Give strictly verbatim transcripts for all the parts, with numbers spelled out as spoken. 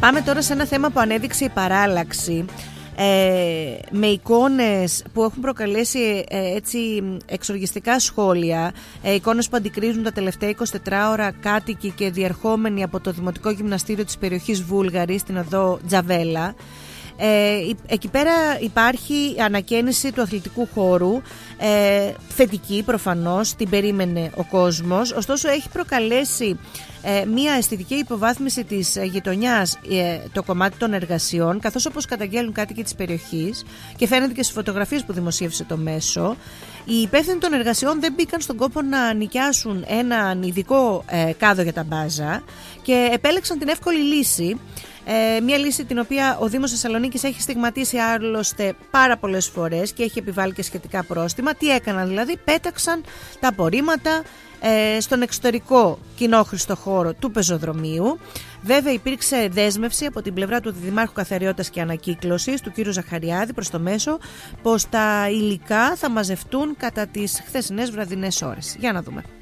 Πάμε τώρα σε ένα θέμα που ανέδειξε η Παράλλαξη, ε, με εικόνες που έχουν προκαλέσει ε, έτσι εξοργιστικά σχόλια, ε, εικόνες που αντικρίζουν τα τελευταία είκοσι τέσσερις ώρα κάτοικοι και διερχόμενοι από το Δημοτικό Γυμναστήριο της περιοχής Βούλγαρη στην οδό Τζαβέλα. Ε, εκεί πέρα υπάρχει ανακαίνιση του αθλητικού χώρου, ε, θετική προφανώς, την περίμενε ο κόσμος, ωστόσο έχει προκαλέσει ε, μια αισθητική υποβάθμιση της γειτονιάς ε, το κομμάτι των εργασιών, καθώς όπως καταγγέλνουν κάτοικοι της περιοχής και φαίνεται και στις φωτογραφίες που δημοσίευσε το μέσο, οι υπεύθυνοι των εργασιών δεν μπήκαν στον κόπο να νοικιάσουν έναν ειδικό ε, κάδο για τα μπάζα και επέλεξαν την εύκολη λύση. Ε, μια λύση την οποία ο Δήμος Θεσσαλονίκης έχει στιγματίσει άλλωστε πάρα πολλές φορές και έχει επιβάλει και σχετικά πρόστιμα. Τι έκαναν δηλαδή? Πέταξαν τα απορρίμματα ε, στον εξωτερικό κοινόχρηστο χώρο του πεζοδρομίου. Βέβαια υπήρξε δέσμευση από την πλευρά του Δημάρχου Καθαριότητας και Ανακύκλωσης, του κ. Ζαχαριάδη, προς το μέσο, πως τα υλικά θα μαζευτούν κατά τις χθεσινές βραδινές ώρες. Για να δούμε.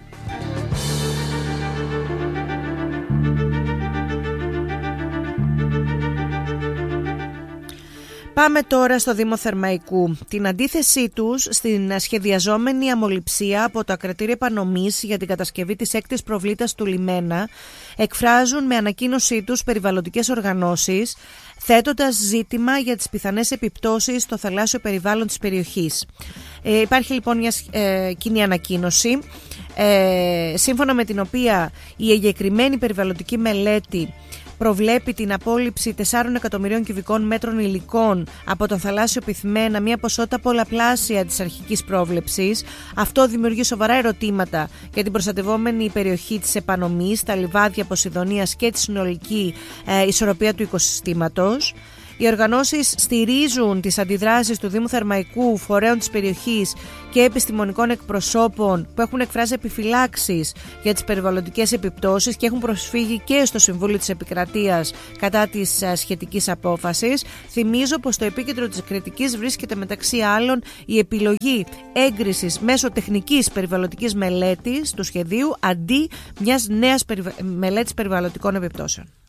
Πάμε τώρα στο Δήμο Θερμαϊκού. Την αντίθεσή τους στην σχεδιαζόμενη αμολυψία από το Ακρατήριο Επανομής για την κατασκευή της έκτης προβλήτας του λιμένα εκφράζουν με ανακοίνωσή τους περιβαλλοντικές οργανώσεις, θέτοντας ζήτημα για τις πιθανές επιπτώσεις στο θαλάσσιο περιβάλλον της περιοχής. Ε, υπάρχει λοιπόν μια ε, κοινή ανακοίνωση, ε, σύμφωνα με την οποία η εγκεκριμένη περιβαλλοντική μελέτη προβλέπει την απόλυψη τεσσάρων εκατομμυρίων κυβικών μέτρων υλικών από τον θαλάσσιο πυθμένα, μια ποσότητα πολλαπλάσια της αρχικής πρόβλεψης. Αυτό δημιουργεί σοβαρά ερωτήματα για την προστατευόμενη περιοχή της Επανομής, τα λιβάδια Ποσειδονίας και τη συνολική ε, ισορροπία του οικοσυστήματος. Οι οργανώσεις στηρίζουν τις αντιδράσεις του Δήμου Θερμαϊκού, φορέων της περιοχής και επιστημονικών εκπροσώπων που έχουν εκφράσει επιφυλάξεις για τις περιβαλλοντικές επιπτώσεις και έχουν προσφύγει και στο Συμβούλιο της Επικρατείας κατά της σχετικής απόφασης. Θυμίζω πως στο επίκεντρο της κριτικής βρίσκεται μεταξύ άλλων η επιλογή έγκρισης μέσω τεχνικής περιβαλλοντικής μελέτης του σχεδίου αντί μιας νέας περιβα... μελέτης περιβαλλοντικών επιπτώσεων.